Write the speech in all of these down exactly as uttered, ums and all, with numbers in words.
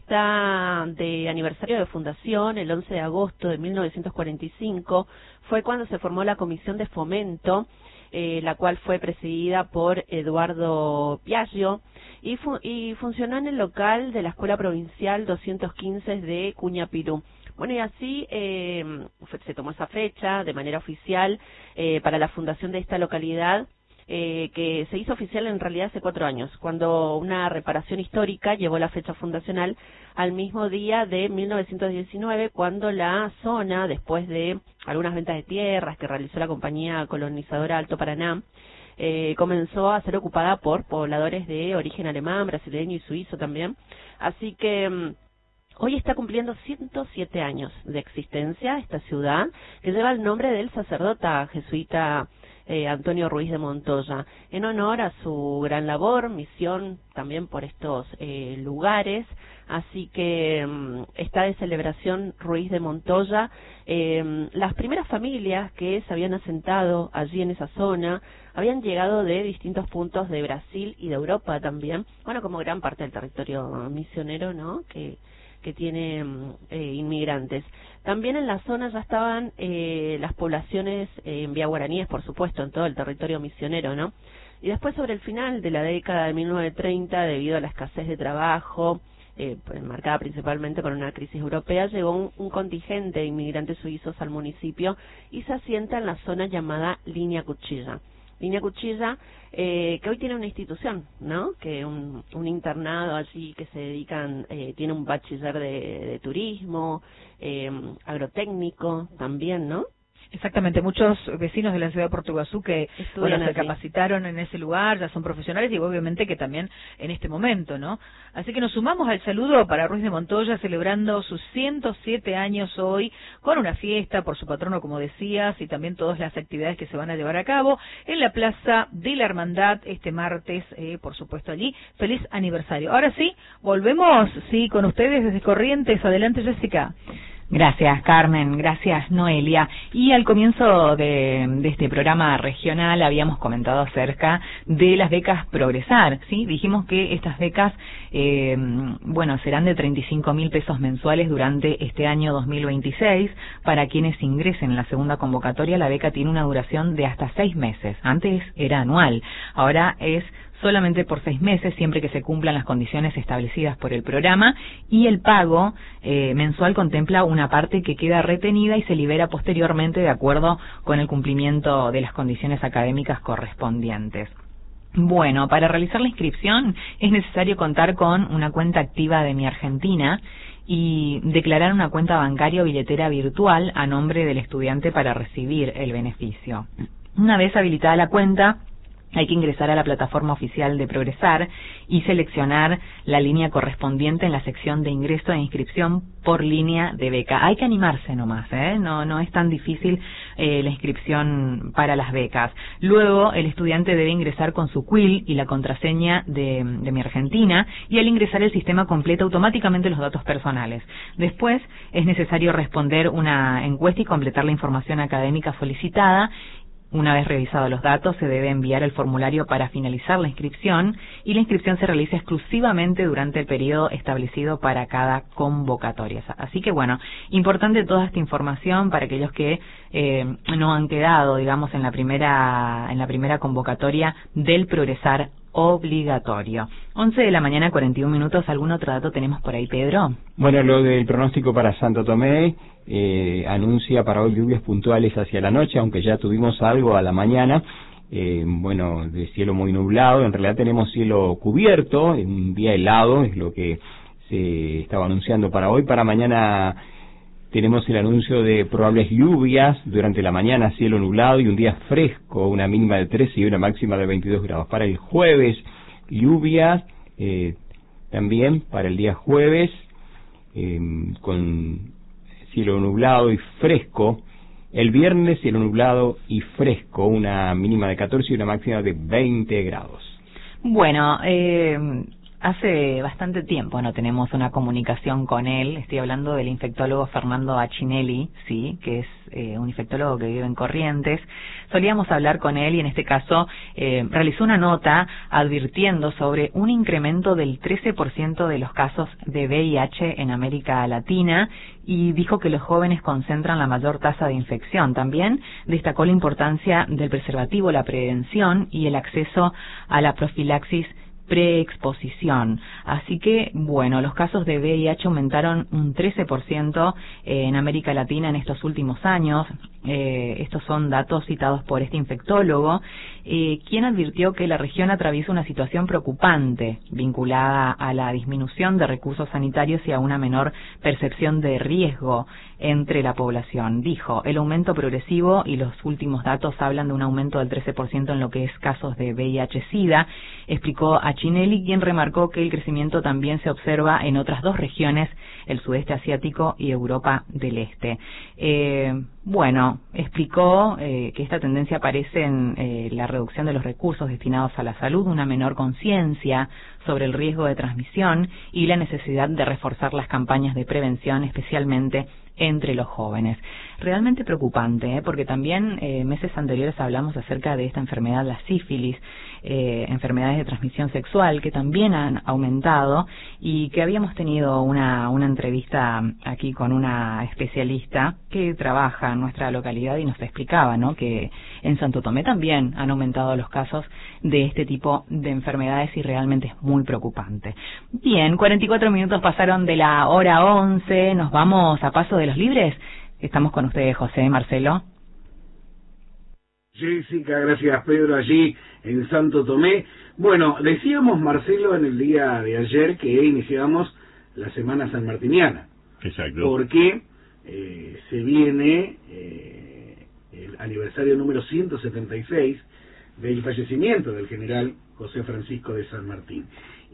fiesta de aniversario de fundación, el once de agosto de mil novecientos cuarenta y cinco, fue cuando se formó la Comisión de Fomento, eh, la cual fue presidida por Eduardo Piaggio, y, fu y funcionó en el local de la Escuela Provincial doscientos quince de Cuñapirú. Bueno, y así eh, se tomó esa fecha de manera oficial eh, para la fundación de esta localidad, eh, que se hizo oficial en realidad hace cuatro años, cuando una reparación histórica llevó la fecha fundacional al mismo día de mil novecientos diecinueve, cuando la zona, después de algunas ventas de tierras que realizó la compañía colonizadora Alto Paraná, eh, comenzó a ser ocupada por pobladores de origen alemán, brasileño y suizo también. Así que hoy está cumpliendo ciento siete años de existencia esta ciudad, que lleva el nombre del sacerdote jesuita eh, Antonio Ruiz de Montoya, en honor a su gran labor, misión también por estos eh, lugares. Así que um, está de celebración Ruiz de Montoya. Eh, las primeras familias que se habían asentado allí en esa zona habían llegado de distintos puntos de Brasil y de Europa también, bueno, como gran parte del territorio misionero, ¿no?, que que tiene eh, inmigrantes. También en la zona ya estaban eh, las poblaciones eh, en vía guaraníes, por supuesto, en todo el territorio misionero, ¿no? Y después, sobre el final de la década de mil novecientos treinta, debido a la escasez de trabajo, eh, pues, marcada principalmente por una crisis europea, llegó un, un contingente de inmigrantes suizos al municipio y se asienta en la zona llamada Línea Cuchilla. Línea Cuchilla, eh, que hoy tiene una institución, ¿no?, que un, un internado allí que se dedican, eh, tiene un bachiller de, de turismo, eh, agrotécnico también, ¿no? Exactamente, muchos vecinos de la ciudad de Puerto Iguazú que bueno, se allí. capacitaron en ese lugar, ya son profesionales y obviamente que también en este momento, ¿no? Así que nos sumamos al saludo para Ruiz de Montoya, celebrando sus ciento siete años hoy, con una fiesta por su patrono, como decías, y también todas las actividades que se van a llevar a cabo en la Plaza de la Hermandad este martes, eh, por supuesto allí. Feliz aniversario. Ahora sí, volvemos, sí, con ustedes desde Corrientes. Adelante, Jessica. Gracias, Carmen. Gracias, Noelia. Y al comienzo de, de este programa regional habíamos comentado acerca de las becas Progresar, ¿sí? Dijimos que estas becas, eh, bueno, serán de treinta y cinco mil pesos mensuales durante este año dos mil veintiséis. Para quienes ingresen en la segunda convocatoria, la beca tiene una duración de hasta seis meses. Antes era anual, ahora es solamente por seis meses, siempre que se cumplan las condiciones establecidas por el programa, y el pago eh, mensual contempla una parte que queda retenida y se libera posteriormente de acuerdo con el cumplimiento de las condiciones académicas correspondientes. Bueno, para realizar la inscripción es necesario contar con una cuenta activa de Mi Argentina y declarar una cuenta bancaria o billetera virtual a nombre del estudiante para recibir el beneficio. Una vez habilitada la cuenta, hay que ingresar a la plataforma oficial de Progresar y seleccionar la línea correspondiente en la sección de ingreso e inscripción por línea de beca. Hay que animarse nomás, ¿eh? No, no es tan difícil eh, la inscripción para las becas. Luego, el estudiante debe ingresar con su quill y la contraseña de, de Mi Argentina, y al ingresar el sistema completa automáticamente los datos personales. Después, es necesario responder una encuesta y completar la información académica solicitada. Una vez revisados los datos, se debe enviar el formulario para finalizar la inscripción, y la inscripción se realiza exclusivamente durante el periodo establecido para cada convocatoria. Así que bueno, importante toda esta información para aquellos que eh, no han quedado, digamos, en la primera en la primera convocatoria del Progresar obligatorio. once de la mañana, cuarenta y un minutos. ¿Algún otro dato tenemos por ahí, Pedro? Bueno, lo del pronóstico para Santo Tomé eh, anuncia para hoy lluvias puntuales hacia la noche, aunque ya tuvimos algo a la mañana. Eh, bueno, de cielo muy nublado. En realidad tenemos cielo cubierto, un día helado es lo que se estaba anunciando para hoy. Para mañana tenemos el anuncio de probables lluvias durante la mañana, cielo nublado y un día fresco, una mínima de trece y una máxima de veintidós grados. Para el jueves, lluvias eh, también para el día jueves, eh, con cielo nublado y fresco. El viernes, cielo nublado y fresco, una mínima de catorce y una máxima de veinte grados. Bueno, eh... Hace bastante tiempo no tenemos una comunicación con él. Estoy hablando del infectólogo Fernando Achinelli, sí, que es eh, un infectólogo que vive en Corrientes. Solíamos hablar con él y en este caso eh, realizó una nota advirtiendo sobre un incremento del trece por ciento de los casos de V I H en América Latina y dijo que los jóvenes concentran la mayor tasa de infección. También destacó la importancia del preservativo, la prevención y el acceso a la profilaxis preexposición. Así que, bueno, los casos de V I H aumentaron un trece por ciento en América Latina en estos últimos años. Eh, estos son datos citados por este infectólogo, eh, quien advirtió que la región atraviesa una situación preocupante vinculada a la disminución de recursos sanitarios y a una menor percepción de riesgo entre la población. Dijo, el aumento progresivo y los últimos datos hablan de un aumento del trece por ciento en lo que es casos de V I H-Sida, explicó Achinelli, quien remarcó que el crecimiento también se observa en otras dos regiones, el sudeste asiático y Europa del Este. Eh, bueno, explicó eh, que esta tendencia aparece en eh, la reducción de los recursos destinados a la salud, una menor conciencia sobre el riesgo de transmisión y la necesidad de reforzar las campañas de prevención, especialmente entre los jóvenes. Realmente preocupante, ¿eh? Porque también eh, meses anteriores hablamos acerca de esta enfermedad, la sífilis, eh, enfermedades de transmisión sexual, que también han aumentado y que habíamos tenido una, una entrevista aquí con una especialista que trabaja en nuestra localidad y nos explicaba, ¿no?, que en Santo Tomé también han aumentado los casos de este tipo de enfermedades y realmente es muy preocupante. Bien, cuarenta y cuatro minutos pasaron de la hora once, nos vamos a Paso de los Libres. Estamos con ustedes, José, Marcelo. Jessica, gracias Pedro, allí en Santo Tomé. Bueno, decíamos, Marcelo, en el día de ayer que iniciamos la Semana Sanmartiniana. Exacto. Porque eh, se viene eh, el aniversario número ciento setenta y seis del fallecimiento del general José Francisco de San Martín.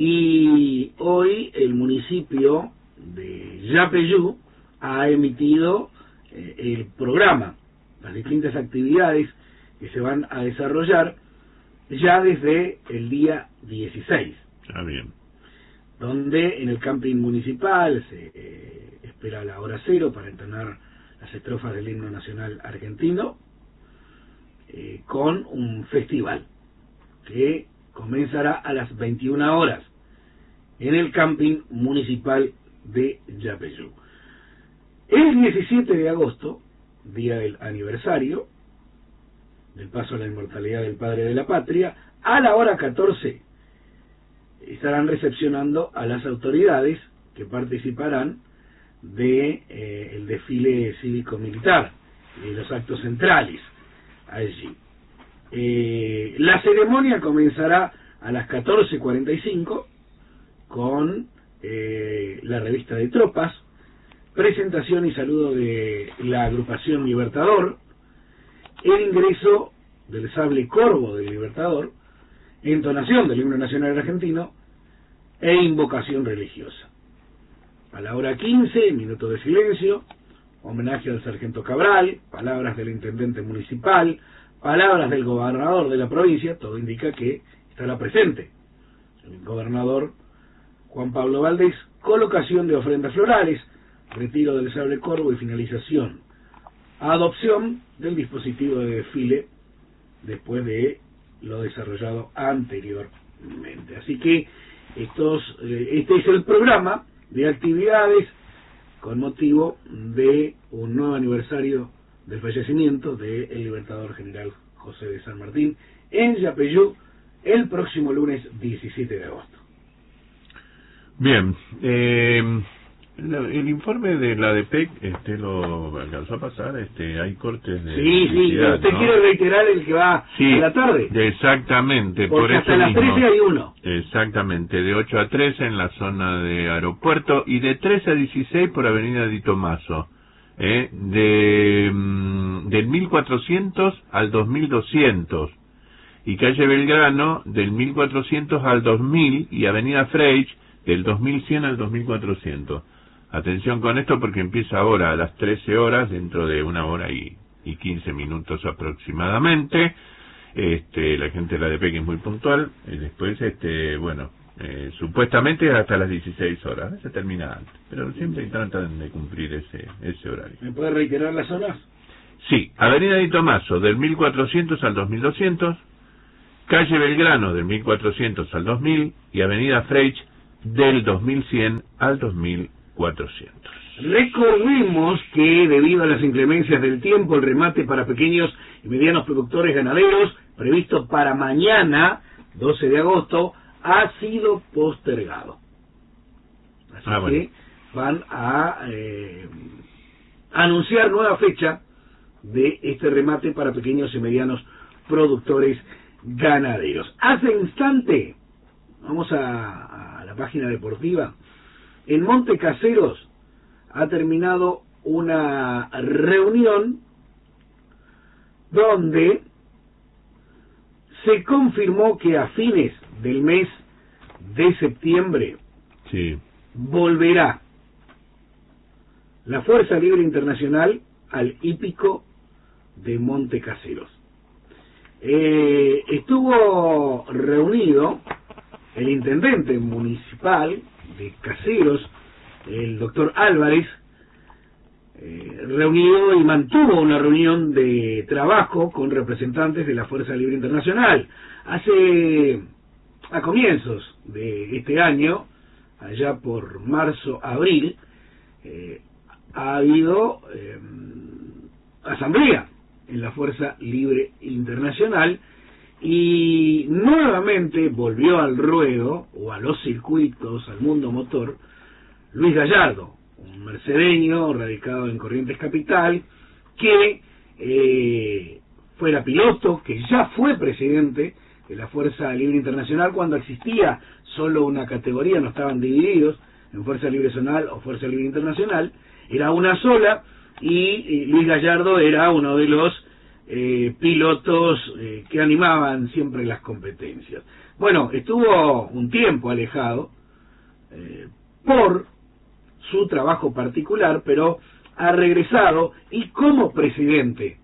Y hoy el municipio de Yapeyú ha emitido eh, el programa, las distintas actividades que se van a desarrollar ya desde el día dieciséis. Ah, bien. Donde en el camping municipal se eh, espera la hora cero para entonar las estrofas del himno nacional argentino, eh, con un festival que comenzará a las veintiuna horas en el camping municipal de Yapeyú. El diecisiete de agosto, día del aniversario del paso a la inmortalidad del padre de la patria, a la hora catorce estarán recepcionando a las autoridades que participarán de eh, el desfile cívico-militar y los actos centrales allí. Eh, la ceremonia comenzará a las catorce cuarenta y cinco con eh, la revista de tropas, presentación y saludo de la agrupación Libertador, el ingreso del sable corvo del Libertador, entonación del himno nacional argentino e invocación religiosa. A la hora quince, minuto de silencio, homenaje al sargento Cabral, palabras del intendente municipal, palabras del gobernador de la provincia, todo indica que estará presente el gobernador Juan Pablo Valdés, colocación de ofrendas florales, retiro del sable corvo y finalización, adopción del dispositivo de desfile después de lo desarrollado anteriormente. Así que estos, eh, este es el programa de actividades con motivo de un nuevo aniversario del fallecimiento del libertador general José de San Martín en Yapeyú el próximo lunes diecisiete de agosto. Bien, eh, el informe de la D P E C este, lo alcanzó a pasar, este, hay cortes de sí, sí, usted ¿no? quiere reiterar el que va sí, a la tarde. Exactamente, porque por hasta eso las mismo. trece hay uno. Exactamente, de ocho a trece en la zona de aeropuerto y de trece a dieciséis por avenida Di Tomaso, ¿eh? de mm, del mil cuatrocientos al dos mil doscientos, y calle Belgrano del mil cuatrocientos al dos mil y avenida Freych del dos mil cien al dos mil cuatrocientos. Atención con esto porque empieza ahora a las trece horas, dentro de una hora y, y quince minutos aproximadamente. Este, la gente de la D P E C es muy puntual, y después, este, bueno, Eh, supuestamente hasta las dieciséis horas, a veces termina antes, pero siempre tratan de cumplir ese ese horario. ¿Me puede reiterar las zonas? Sí, Avenida Di Tomaso del mil cuatrocientos al dos mil doscientos, Calle Belgrano del mil cuatrocientos al dos mil y Avenida Freych del dos mil cien al dos mil cuatrocientos. Recordemos que debido a las inclemencias del tiempo, el remate para pequeños y medianos productores ganaderos, previsto para mañana, doce de agosto, ha sido postergado. Así ah, bueno. que van a eh, anunciar nueva fecha de este remate para pequeños y medianos productores ganaderos. Hace instante, vamos a, a la página deportiva, en Monte Caseros ha terminado una reunión donde se confirmó que a fines del mes de septiembre sí. volverá la Fuerza Libre Internacional al hípico de Monte Caseros. Eh, estuvo reunido el intendente municipal de Caseros, el doctor Álvarez, eh, reunido y mantuvo una reunión de trabajo con representantes de la Fuerza Libre Internacional. Hace, a comienzos de este año, allá por marzo, abril, eh, ha habido eh, asamblea en la Fuerza Libre Internacional y nuevamente volvió al ruedo o a los circuitos, al mundo motor, Luis Gallardo, un mercedeño radicado en Corrientes Capital, que eh, fuera piloto, que ya fue presidente de la Fuerza Libre Internacional cuando existía solo una categoría, no estaban divididos en Fuerza Libre Zonal o Fuerza Libre Internacional, era una sola, y, y Luis Gallardo era uno de los eh, pilotos eh, que animaban siempre las competencias. Bueno, estuvo un tiempo alejado eh, por su trabajo particular, pero ha regresado y como presidente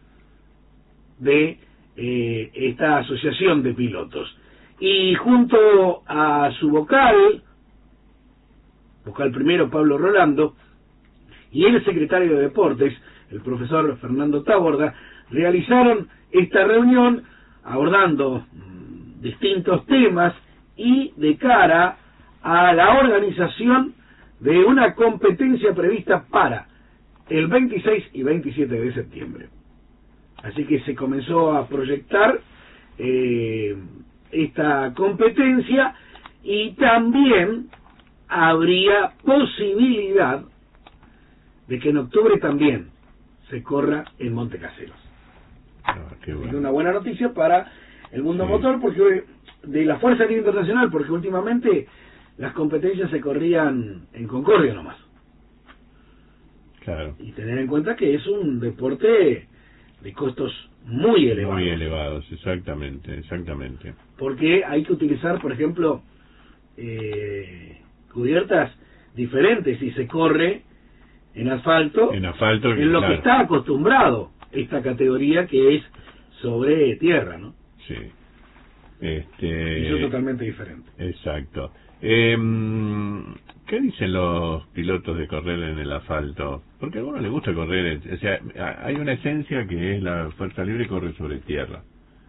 de eh, esta asociación de pilotos. Y junto a su vocal, vocal primero Pablo Rolando, y el secretario de Deportes, el profesor Fernando Taborda, realizaron esta reunión abordando mmm, distintos temas y de cara a la organización de una competencia prevista para el veintiséis y veintisiete de septiembre. Así que se comenzó a proyectar eh, esta competencia y también habría posibilidad de que en octubre también se corra en Monte Caseros. Ah, qué bueno. Es una buena noticia para el mundo sí. motor, porque de la Fuerza Libre Internacional, porque últimamente las competencias se corrían en Concordia nomás. Claro. Y tener en cuenta que es un deporte de costos muy elevados. Muy elevados, exactamente, exactamente. Porque hay que utilizar, por ejemplo, eh, cubiertas diferentes si se corre en asfalto, en asfalto, en lo claro. que está acostumbrado esta categoría, que es sobre tierra, ¿no? Sí. Este... Y eso es totalmente diferente. Exacto. Eh, ¿Qué dicen los pilotos de correr en el asfalto? Porque a algunos les gusta correr, o sea, hay una esencia que es la fuerza libre, corre sobre tierra.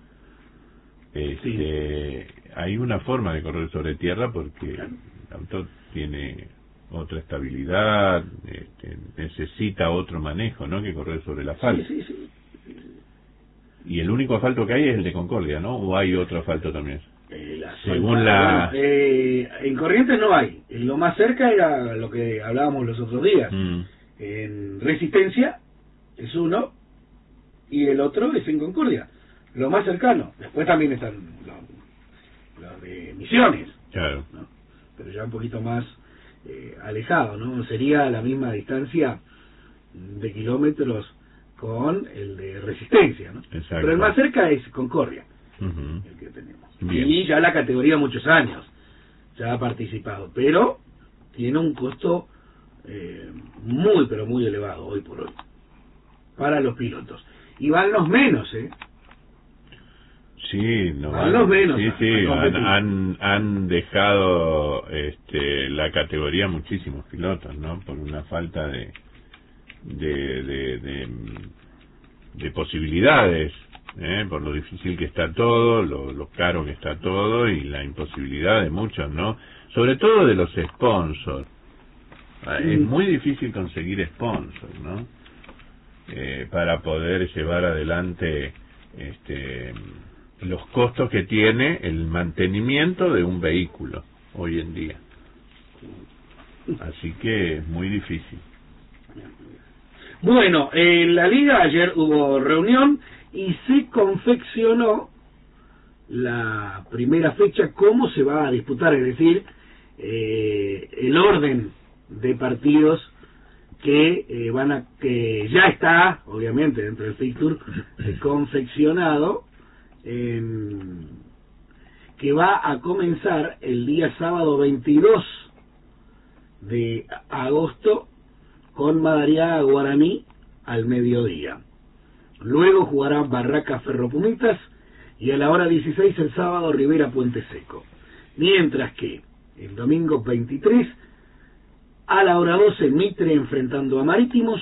Este, sí. Hay una forma de correr sobre tierra porque claro. El auto tiene otra estabilidad, este, necesita otro manejo, ¿no? Que correr sobre el asfalto. Sí, sí, sí. Y el único asfalto que hay es el de Concordia, ¿no? ¿O hay otro asfalto también? El asfalto, según la... Bueno, eh, en Corrientes no hay. Lo más cerca era lo que hablábamos los otros días. Mm. En Resistencia es uno y el otro es en Concordia. Lo más cercano. Después también están los, los de Misiones. Claro. ¿No? Pero ya un poquito más eh, alejado, ¿no? Sería la misma distancia de kilómetros con el de Resistencia, ¿no? Exacto. Pero el más cerca es Concordia. Uh-huh. El que tenemos. Bien. Y ya la categoría muchos años ya ha participado, pero tiene un costo eh, muy pero muy elevado hoy por hoy para los pilotos, y van los menos, ¿eh? Sí, no van los menos. Sí, sí, han, han, han dejado este, la categoría muchísimos pilotos, ¿no? Por una falta de de de, de, de posibilidades, ¿eh? Por lo difícil que está todo, lo, lo caro que está todo y la imposibilidad de muchos, ¿no? Sobre todo de los sponsors. Sí. Es muy difícil conseguir sponsors, ¿no? Eh, para poder llevar adelante este los costos que tiene el mantenimiento de un vehículo hoy en día. Así que es muy difícil. Bueno, en la liga ayer hubo reunión y se confeccionó la primera fecha, cómo se va a disputar, es decir, eh, el orden de partidos que eh, van a que ya está, obviamente, dentro del fixture eh, confeccionado, eh, que va a comenzar el día sábado veintidós de agosto con Madariaga Guaraní al mediodía. Luego jugará Barraca Ferropumitas y a la hora dieciséis el sábado Rivera Puente Seco. Mientras que el domingo veintitrés a la hora doce Mitre enfrentando a Marítimos,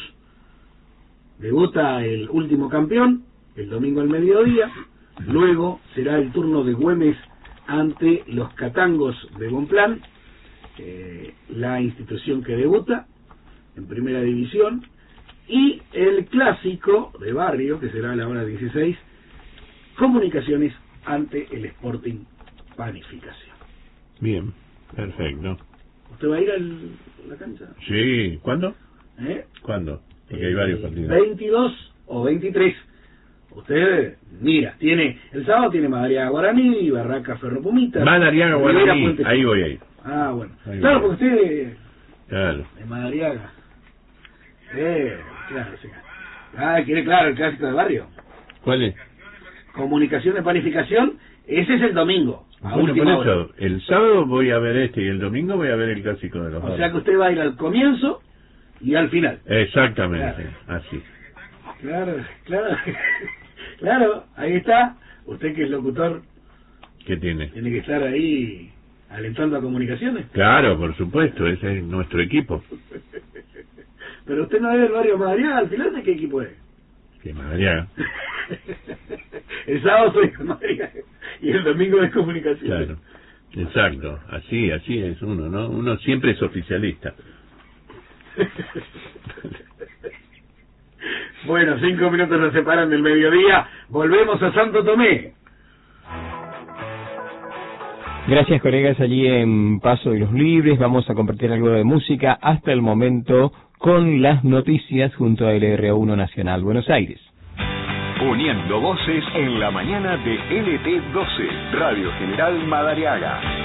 debuta el último campeón el domingo al mediodía. Luego será el turno de Güemes ante los Catangos de Bonplan, eh, la institución que debuta en primera división, y el clásico de barrio, que será a la hora dieciséis, Comunicaciones ante el Sporting Panificación. Bien, perfecto. ¿Usted va a ir a la cancha? Sí, ¿cuándo? ¿Eh? ¿Cuándo? Porque hay varios partidos. veintidós o veintitrés. Usted, mira, tiene el sábado tiene Madariaga Guaraní y Barraca Ferropumitas. Madariaga Guaraní, ahí voy a ir. Ah, bueno. Ahí claro, voy. porque usted Claro. de Madariaga. Eh, claro, sí. Ah, quiere claro el clásico de barrio. ¿Cuál es? Comunicación de Panificación, ese es el domingo. A Bueno, por última eso, hora. el sábado voy a ver este y el domingo voy a ver el clásico de los O dos. sea que usted va a ir al comienzo y al final. Exactamente, Claro. así. Claro, claro. Claro, ahí está. Usted que es locutor ¿Qué tiene? tiene que estar ahí alentando a Comunicaciones. Claro, por supuesto, ese es nuestro equipo. Pero usted no es del barrio Madariaga, al final, ¿de qué equipo es? Que Madariaga. El sábado soy de Madariaga y el domingo es Comunicaciones. Claro, exacto, así, así es uno, ¿no? Uno siempre es oficialista. Bueno, cinco minutos nos separan del mediodía. Volvemos a Santo Tomé. Gracias, colegas, allí en Paso de los Libres. Vamos a compartir algo de música hasta el momento con las noticias junto a L R uno Nacional Buenos Aires. Uniendo voces en la mañana de L T doce, Radio General Madariaga.